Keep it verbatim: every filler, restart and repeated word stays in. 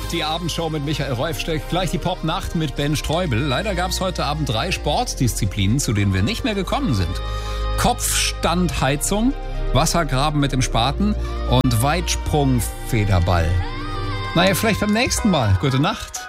Die Abendshow mit Michael Reufsteck, gleich die Popnacht mit Ben Streubel. Leider gab es heute Abend drei Sportdisziplinen, zu denen wir nicht mehr gekommen sind. Kopfstandheizung, Wassergraben mit dem Spaten und Weitsprungfederball. Naja, vielleicht beim nächsten Mal. Gute Nacht.